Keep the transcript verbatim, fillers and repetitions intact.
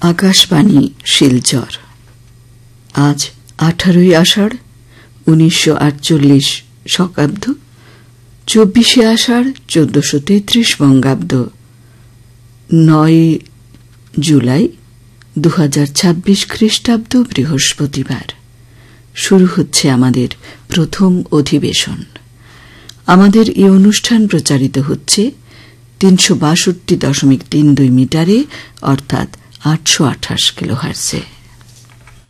আকাশবাণী শিলচর। আজ আঠারোই আষাঢ় উনিশশো আটচল্লিশ শকাব্দ, চব্বিশে আষাঢ় চোদ্দশো তেত্রিশ বঙ্গাব্দ, নয় জুলাই দু হাজার ছাব্বিশ খ্রিস্টাব্দ বৃহস্পতিবার। শুরু হচ্ছে আমাদের প্রথম অধিবেশন। আমাদের এই অনুষ্ঠান প্রচারিত হচ্ছে তিনশো বাষট্টি দশমিক তিন দুই মিটারে, অর্থাৎ আটশো আঠাশ কিলোহার্টজে।